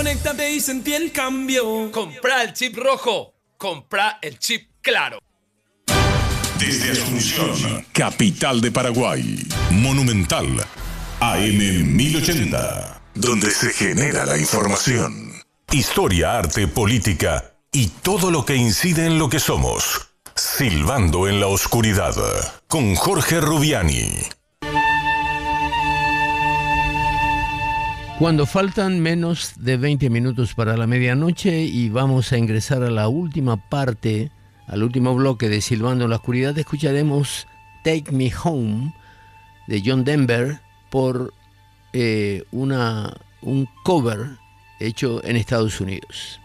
conéctate y sentí el cambio. Comprá el chip rojo, comprá el chip claro. Desde Asunción, capital de Paraguay, Monumental, AM 1080, donde se genera la información. Historia, arte, política y todo lo que incide en lo que somos. Silbando en la oscuridad, con Jorge Rubiani. Cuando faltan menos de 20 minutos para la medianoche y vamos a ingresar a la última parte, al último bloque de Silbando en la Oscuridad, escucharemos Take Me Home de John Denver por un cover hecho en Estados Unidos.